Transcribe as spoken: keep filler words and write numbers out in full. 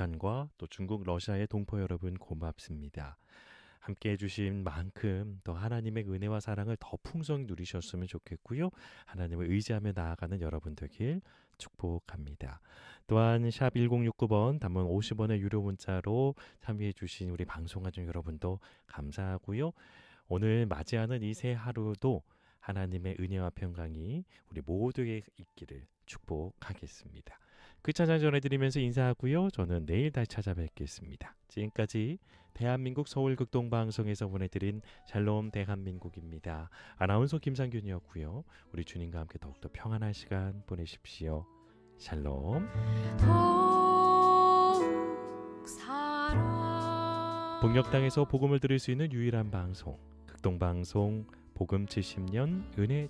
북한과 또 중국, 러시아의 동포 여러분 고맙습니다. 함께 해주신 만큼 더 하나님의 은혜와 사랑을 더 풍성히 누리셨으면 좋겠고요. 하나님을 의지하며 나아가는 여러분 되길 축복합니다. 또한 샵 일공육구 번 단문 오십 원의 유료 문자로 참여해주신 우리 방송하중 여러분도 감사하고요. 오늘 맞이하는 이 새 하루도 하나님의 은혜와 평강이 우리 모두에게 있기를 축복하겠습니다. 그 찬양 전해드리면서 인사하고요. 저는 내일 다시 찾아뵙겠습니다. 지금까지 대한민국 서울극동방송에서 보내드린 샬롬 대한민국입니다. 아나운서 김상균이었고요. 우리 주님과 함께 더욱더 평안한 시간 보내십시오. 샬롬. 북녘 땅에서 복음을 들을 수 있는 유일한 방송 극동방송 복음 칠십 년 은혜